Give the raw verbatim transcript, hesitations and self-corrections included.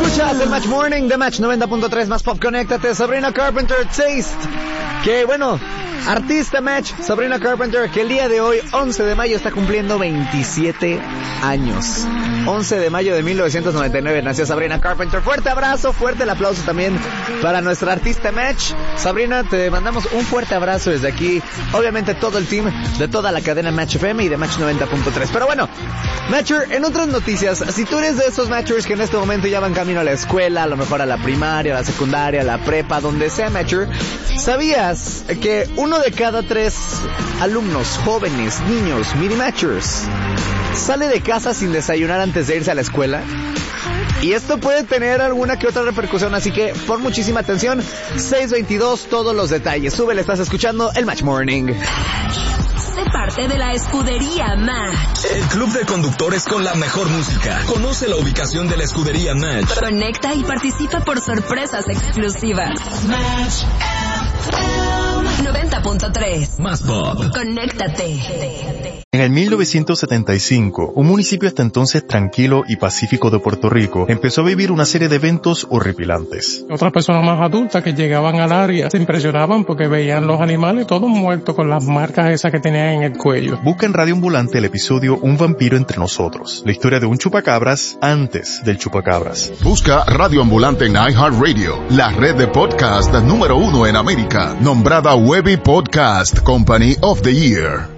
Escuchas el Match Morning de Match noventa punto tres más Pop. Conéctate, Sabrina Carpenter, Taste. Que bueno, artista Match, Sabrina Carpenter, que el día de hoy, once de mayo, está cumpliendo veintisiete años. once de mayo de mil novecientos noventa y nueve nació Sabrina Carpenter. Fuerte abrazo, fuerte el aplauso también para nuestra artista Match. Sabrina, te mandamos un fuerte abrazo desde aquí. Obviamente todo el team de toda la cadena Match F M y de Match noventa punto tres. Pero bueno, Matcher, en otras noticias, si tú eres de esos Matchers que en este momento ya van camino a la escuela, a lo mejor a la primaria, a la secundaria, a la prepa, donde sea Matcher, ¿sabías que uno de cada tres alumnos, jóvenes, niños, mini Matchers, sale de casa sin desayunar antes de irse a la escuela? Y esto puede tener alguna que otra repercusión, así que pon muchísima atención. seis veintidós, todos los detalles. Súbele, estás escuchando el Match Morning. Sé parte de la escudería Match. El club de conductores con la mejor música. Conoce la ubicación de la escudería Match. Conecta y participa por sorpresas exclusivas. Match noventa punto tres. Más pop. Conéctate. En el mil novecientos setenta y cinco, un municipio hasta entonces tranquilo y pacífico de Puerto Rico empezó a vivir una serie de eventos horripilantes. Otras personas más adultas que llegaban al área se impresionaban porque veían los animales todos muertos con las marcas esas que tenían en el cuello. Busca en Radio Ambulante el episodio Un vampiro entre nosotros, la historia de un chupacabras antes del chupacabras. Busca Radio Ambulante en iHeartRadio, la red de podcast número uno en América, nombrada Webby Podcast Company of the Year.